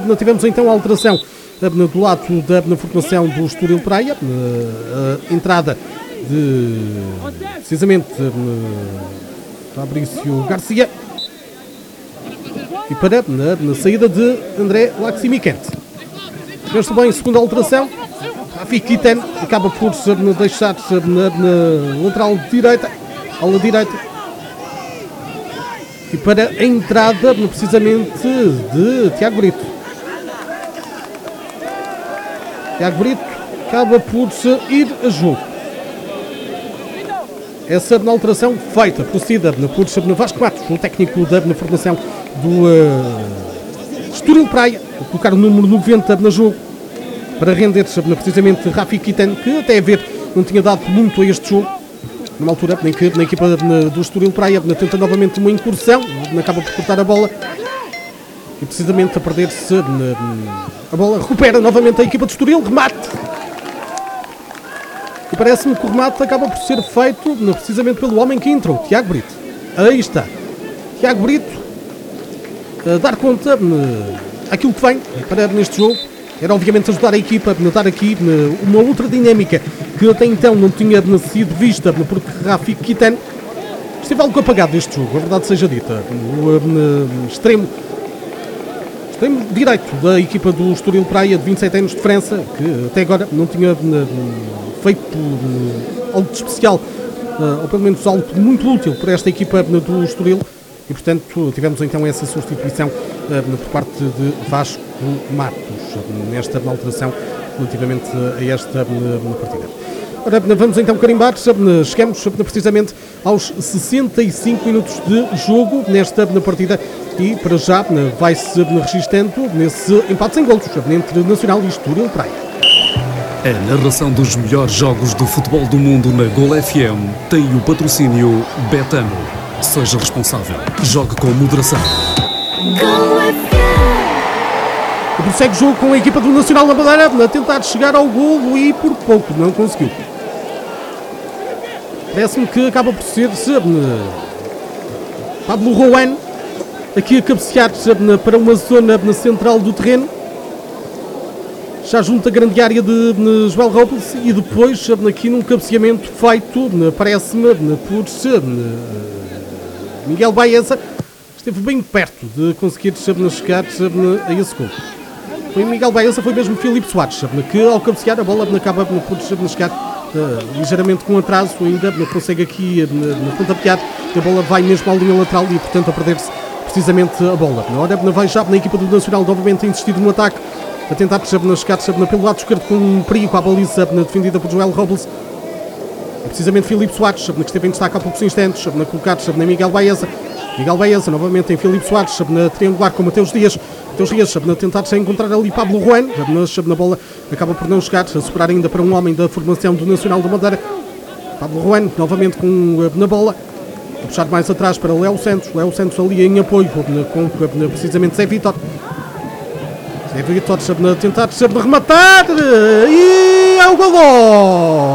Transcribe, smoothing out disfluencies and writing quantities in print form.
tivemos então a alteração do lado da formação do Estoril Praia, a entrada de precisamente Fabrício Garcia e para na saída de André Laximiquente. Tivemos também a segunda alteração, Rafi Kitten acaba por deixar na lateral direita, ala direita, e para a entrada precisamente de Tiago Brito. Tiago Brito acaba por ir a jogo. Essa alteração feita, procedida por Vasco Matos, o técnico da formação do Estoril Praia, a colocar o número 90 na jogo, para render precisamente Rafi Kitten, que até a ver não tinha dado muito a este jogo, numa altura em que na equipa do Estoril Praia tenta novamente uma incursão, acaba por cortar a bola e precisamente a perder-se a bola, recupera novamente a equipa do Estoril, remate. E parece-me que o remate acaba por ser feito precisamente pelo homem que entrou, Tiago Brito. Aí está, Tiago Brito a dar conta aquilo que vem para neste jogo. Era obviamente ajudar a equipa a dar aqui uma outra dinâmica que até então não tinha sido vista, porque Rafi Kitten esteve algo apagado deste jogo, a verdade seja dita. O extremo direito da equipa do Estoril Praia, de 27 anos de França, que até agora não tinha feito algo de especial, ou pelo menos algo muito útil para esta equipa do Estoril, e portanto tivemos então essa substituição por parte de Vasco Matos nesta alteração relativamente a esta partida. Ora, vamos então carimbar, chegamos precisamente aos 65 minutos de jogo nesta partida e para já vai-se registando nesse empate sem golos entre Nacional e Estoril Praia. A narração dos melhores jogos do futebol do mundo na Gol FM tem o patrocínio Betano. Seja responsável. Jogue com moderação. E prossegue o jogo com a equipa do Nacional na Madeira a tentar chegar ao golo e por pouco não conseguiu. Parece-me que acaba por ser Pablo Rowan aqui a cabecear para uma zona central do terreno, já junto à grande área de Joel Robles, e depois aqui num cabeceamento feito, parece-me, por Miguel Baeza, esteve bem perto de conseguir chegar a esse gol. Foi Miguel Baeza, foi mesmo Filipe Soares, que ao cabecear a bola acaba por chegar ligeiramente com atraso, ainda consegue aqui pontapear, a bola vai mesmo à linha lateral e portanto a perder-se precisamente a bola. Na hora vai já na equipa do Nacional novamente a insistir no ataque, a tentar chegar pelo lado esquerdo com um perigo à baliza defendida por Joel Robles. É precisamente Filipe Soares que esteve em destaque há poucos instantes, a colocar na Miguel Baeza. Miguel Baeza novamente em Filipe Soares, na triangular com Mateus Dias. Mateus Dias a tentar encontrar ali Pablo Ruan, mas na bola acaba por não chegar, a superar ainda para um homem da formação do Nacional da Madeira. Pablo Ruan novamente na bola, a puxar mais atrás para Léo Santos ali em apoio com precisamente Zé Vitor. Zé Vitor a tentar rematar e é o golo!